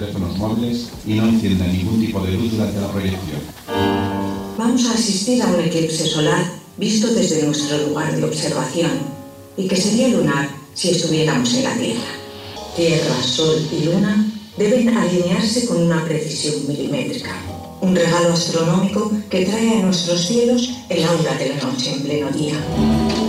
teléfonos móviles y no enciendan ningún tipo de luz durante la proyección. Vamos a asistir a un eclipse solar visto desde nuestro lugar de observación y que sería lunar si estuviéramos en la Tierra. Tierra, Sol y Luna deben alinearse con una precisión milimétrica. Un regalo astronómico que trae a nuestros cielos el aura de la noche en pleno día.